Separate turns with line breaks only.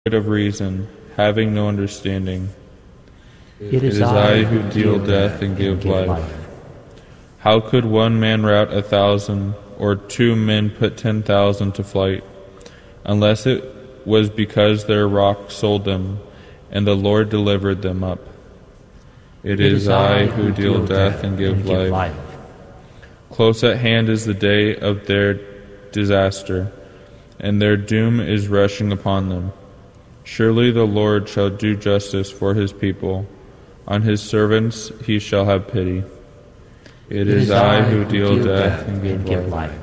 of reason, having no understanding.
It is I who deal death and give life.
How could one man rout 1,000, or 2 men put 10,000 to flight, unless it was because their rock sold them, and the Lord delivered them up? It is I who deal death and give life. Close at hand is the day of their disaster, and their doom is rushing upon them. Surely the Lord shall do justice for his people. On his servants he shall have pity. It is I who deal death and give life.